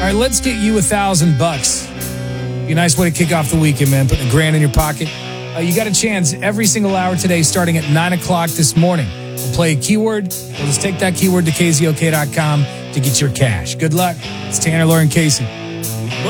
right, let's get you $1,000. Be a nice way to kick off the weekend, man. Putting $1,000 in your pocket. You got a chance every single hour today, starting at 9 o'clock this morning. We'll play a keyword. We'll just take that keyword to KZOK.com to get your cash. Good luck. It's Tanner, Lauren, Casey.